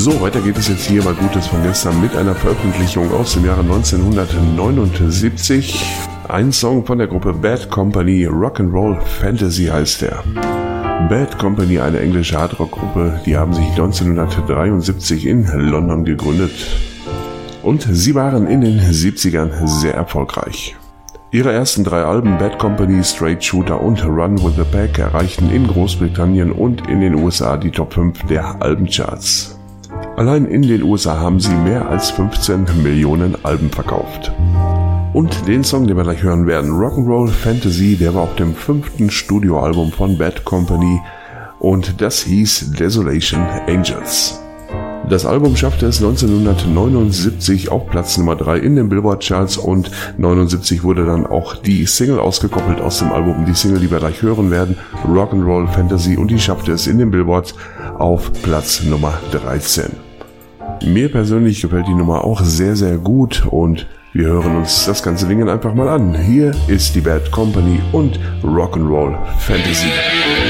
So, weiter geht es jetzt hier bei Gutes von gestern mit einer Veröffentlichung aus dem Jahre 1979. Ein Song von der Gruppe Bad Company, Rock'n'Roll Fantasy heißt er. Bad Company, eine englische Hardrock-Gruppe, die haben sich 1973 in London gegründet. Und sie waren in den 70ern sehr erfolgreich. Ihre ersten 3 Alben Bad Company, Straight Shooter und Run with the Pack erreichten in Großbritannien und in den USA die Top 5 der Albencharts. Allein in den USA haben sie mehr als 15 Millionen Alben verkauft. Und den Song, den wir gleich hören werden, Rock'n'Roll Fantasy, der war auf dem 5. Studioalbum von Bad Company und das hieß Desolation Angels. Das Album schaffte es 1979 auf Platz Nummer 3 in den Billboard-Charts und 1979 wurde dann auch die Single ausgekoppelt aus dem Album. Die Single, die wir gleich hören werden, Rock'n'Roll Fantasy, und die schaffte es in den Billboard auf Platz Nummer 13. Mir persönlich gefällt die Nummer auch sehr, sehr gut und wir hören uns das ganze Ding einfach mal an. Hier ist die Bad Company und Rock'n'Roll Fantasy.